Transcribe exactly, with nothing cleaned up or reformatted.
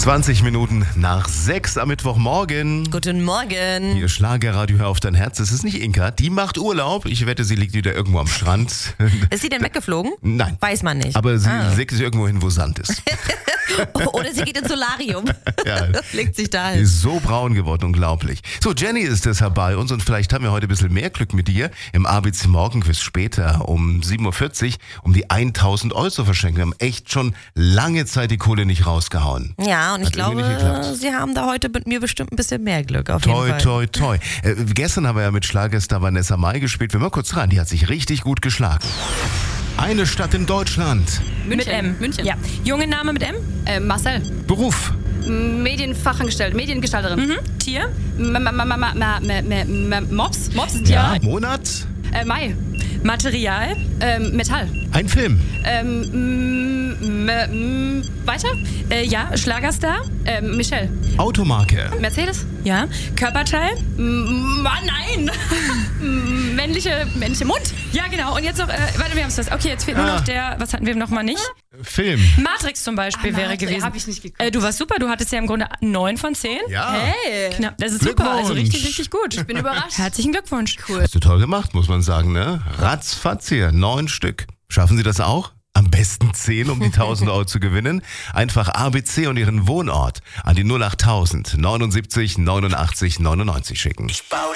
zwanzig Minuten nach sechs am Mittwochmorgen. Guten Morgen. Hier Schlagerradio, hör auf dein Herz. Das ist nicht Inka, die macht Urlaub. Ich wette, sie liegt wieder irgendwo am Strand. Ist sie denn weggeflogen? Nein. Weiß man nicht. Aber sie Ah. legt sich irgendwo hin, wo Sand ist. Oder sie geht ins Solarium. Ja. Legt sich da Die hin. ist so braun geworden, unglaublich. So, Jenny ist deshalb bei uns und vielleicht haben wir heute ein bisschen mehr Glück mit dir im A B C Morgenquiz später um sieben Uhr vierzig, um die tausend Euro zu verschenken. Wir haben echt schon lange Zeit die Kohle nicht rausgehauen. Ja, und ich Hat irgendwie nicht glaube, geklappt. sie haben da heute mit mir bestimmt ein bisschen mehr Glück. Auf Toi, jeden Fall. toi, toi. Äh, gestern haben wir ja mit Schlagerstar Vanessa Mai gespielt. Wir mal kurz rein, die hat sich richtig gut geschlagen. Eine Stadt in Deutschland. München. Mit M. München. Ja. Junge Name mit M? Äh, Marcel. Beruf. Medienfachangestellte, Mediengestalterin. Mhm. Tier? M -m -m -m -m -m -m Mops. Mops ist ein Tier. Ja. Monat. Äh, Mai. Material? Ähm, Metall. Ein Film. Ähm, m m weiter? Äh, ja. Schlagerstar? Ähm, Michelle. Automarke. Mercedes. Ja. Körperteil? M Mann, nein! M- männliche, männliche Mund. Ja, genau. Und jetzt noch, äh, warte, wir haben es was. Okay, jetzt fehlt nur Ah. noch der, was hatten wir noch mal nicht? Film. Matrix zum Beispiel Ah, wäre Matrix, gewesen. hab ich nicht geguckt. Äh, du warst super, du hattest ja im Grunde neun von zehn. Ja. Hey. Knapp. Das ist super, also Glückwunsch. richtig, richtig gut. Ich bin überrascht. Herzlichen Glückwunsch. Cool. Hast du toll gemacht, muss man sagen, ne? Ratzfatz hier, neun Stück. Schaffen Sie das auch? Am besten zehn, um die tausend Euro zu gewinnen. Einfach A B C und Ihren Wohnort an die null acht tausend neunundsiebzig neunundachtzig neunundneunzig schicken. Ich baue